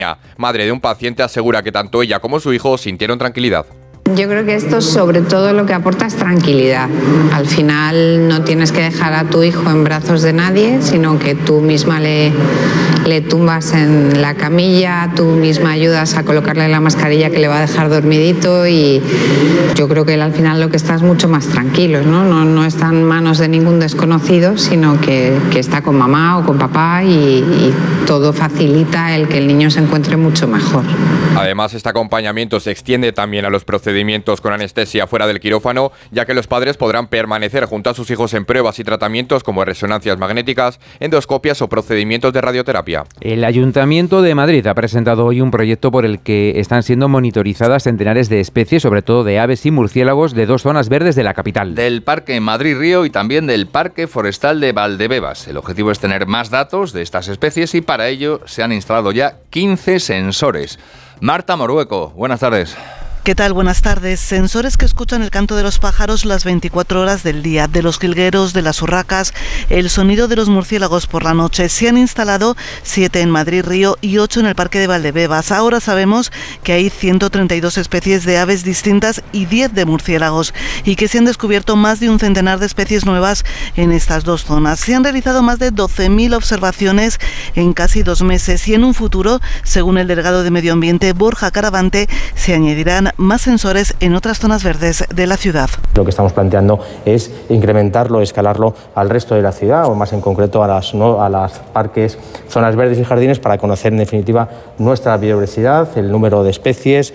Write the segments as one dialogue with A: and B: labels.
A: Madre de un paciente asegura que tanto ella como su hijo sintieron tranquilidad.
B: Yo creo que esto sobre todo lo que aporta es tranquilidad. Al final no tienes que dejar a tu hijo en brazos de nadie, sino que tú misma le tumbas en la camilla, tú misma ayudas a colocarle la mascarilla que le va a dejar dormidito, y yo creo que él al final lo que está es mucho más tranquilo, no está en manos de ningún desconocido, sino que está con mamá o con papá, y todo facilita el que el niño se encuentre mucho mejor.
A: Además, este acompañamiento se extiende también a los procedimientos con anestesia fuera del quirófano, ya que los padres podrán permanecer junto a sus hijos en pruebas y tratamientos como resonancias magnéticas, endoscopias o procedimientos de radioterapia.
C: El Ayuntamiento de Madrid ha presentado hoy un proyecto por el que están siendo monitorizadas centenares de especies, sobre todo de aves y murciélagos, de 2 zonas verdes de la capital.
D: Del Parque Madrid-Río y también del Parque Forestal de Valdebebas. El objetivo es tener más datos de estas especies y para ello se han instalado ya 15 sensores. Marta Morueco, buenas tardes.
E: ¿Qué tal? Buenas tardes. Sensores que escuchan el canto de los pájaros las 24 horas del día, de los jilgueros, de las urracas, el sonido de los murciélagos por la noche. Se han instalado 7 en Madrid-Río y 8 en el Parque de Valdebebas. Ahora sabemos que hay 132 especies de aves distintas y 10 de murciélagos, y que se han descubierto más de un centenar de especies nuevas en estas 2 zonas. Se han realizado más de 12.000 observaciones en casi 2 meses, y en un futuro, según el delegado de Medio Ambiente, Borja Caravante, se añadirán más sensores en otras zonas verdes de la ciudad.
F: Lo que estamos planteando es incrementarlo, escalarlo al resto de la ciudad, o más en concreto a las parques, zonas verdes y jardines, para conocer en definitiva nuestra biodiversidad, el número de especies,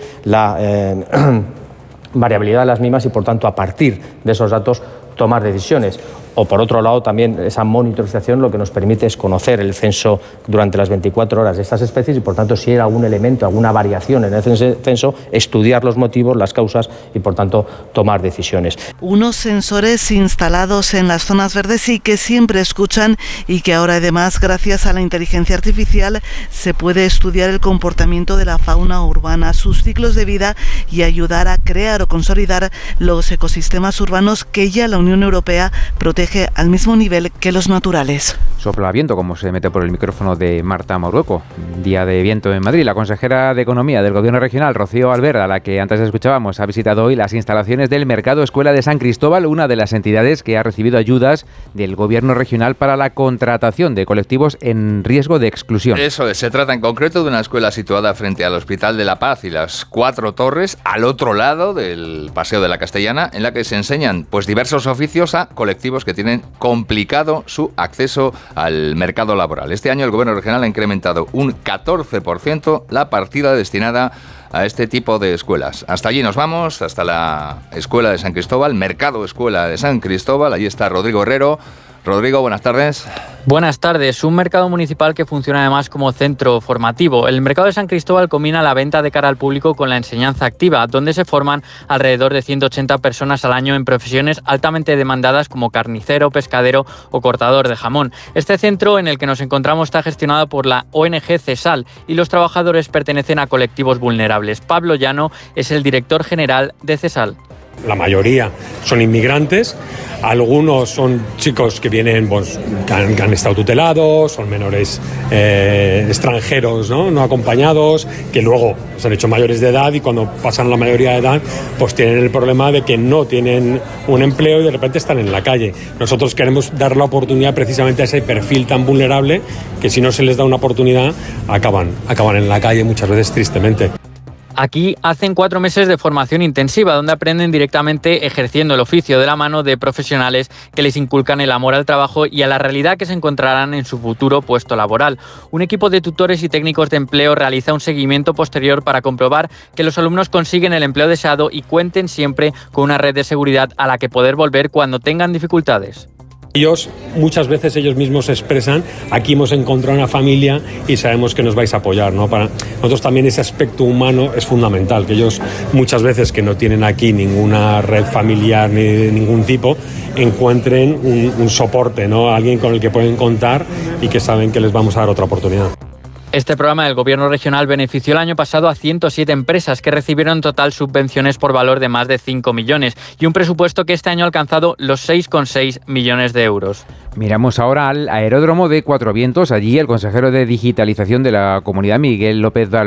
F: la variabilidad de las mismas, y por tanto a partir de esos datos tomar decisiones. O por otro lado, también esa monitorización lo que nos permite es conocer el censo durante las 24 horas de estas especies, y por tanto si hay algún elemento, alguna variación en ese censo, estudiar los motivos, las causas, y por tanto tomar decisiones.
E: Unos sensores instalados en las zonas verdes y que siempre escuchan, y que ahora además, gracias a la inteligencia artificial, se puede estudiar el comportamiento de la fauna urbana, sus ciclos de vida, y ayudar a crear o consolidar los ecosistemas urbanos que ya la Unión Europea protege al mismo nivel que los naturales.
C: Sopla viento, como se mete por el micrófono de Marta Morueco. Día de viento en Madrid. La consejera de Economía del Gobierno Regional, Rocío Albert, a la que antes escuchábamos, ha visitado hoy las instalaciones del Mercado Escuela de San Cristóbal, una de las entidades que ha recibido ayudas del Gobierno Regional para la contratación de colectivos en riesgo de exclusión.
D: Eso es, se trata en concreto de una escuela situada frente al Hospital de la Paz y las 4 Torres, al otro lado del Paseo de la Castellana, en la que se enseñan diversos oficios a colectivos que tienen complicado su acceso al mercado laboral. Este año el Gobierno Regional ha incrementado un 14% la partida destinada a este tipo de escuelas. Hasta allí nos vamos, hasta la Escuela de San Cristóbal, Mercado Escuela de San Cristóbal. Allí está Rodrigo Herrero. Rodrigo, buenas tardes.
G: Buenas tardes. Un mercado municipal que funciona además como centro formativo. El mercado de San Cristóbal combina la venta de cara al público con la enseñanza activa, donde se forman alrededor de 180 personas al año en profesiones altamente demandadas como carnicero, pescadero o cortador de jamón. Este centro en el que nos encontramos está gestionado por la ONG CESAL y los trabajadores pertenecen a colectivos vulnerables. Pablo Llano es el director general de CESAL.
H: La mayoría son inmigrantes, algunos son chicos que vienen, que han estado tutelados, son menores extranjeros, no acompañados, que luego se han hecho mayores de edad, y cuando pasan la mayoría de edad pues tienen el problema de que no tienen un empleo y de repente están en la calle. Nosotros queremos dar la oportunidad precisamente a ese perfil tan vulnerable, que si no se les da una oportunidad acaban en la calle muchas veces, tristemente.
G: Aquí hacen 4 meses de formación intensiva, donde aprenden directamente ejerciendo el oficio de la mano de profesionales que les inculcan el amor al trabajo y a la realidad que se encontrarán en su futuro puesto laboral. Un equipo de tutores y técnicos de empleo realiza un seguimiento posterior para comprobar que los alumnos consiguen el empleo deseado y cuenten siempre con una red de seguridad a la que poder volver cuando tengan dificultades.
H: Muchas veces ellos mismos expresan: aquí hemos encontrado una familia y sabemos que nos vais a apoyar, ¿no? Para nosotros también ese aspecto humano es fundamental, que ellos muchas veces que no tienen aquí ninguna red familiar ni de ningún tipo, encuentren un soporte, ¿no? Alguien con el que pueden contar y que saben que les vamos a dar otra oportunidad.
G: Este programa del Gobierno Regional benefició el año pasado a 107 empresas que recibieron en total subvenciones por valor de más de 5 millones y un presupuesto que este año ha alcanzado los 6,6 millones de euros.
C: Miramos ahora al aeródromo de Cuatro Vientos. Allí el consejero de Digitalización de la Comunidad, Miguel López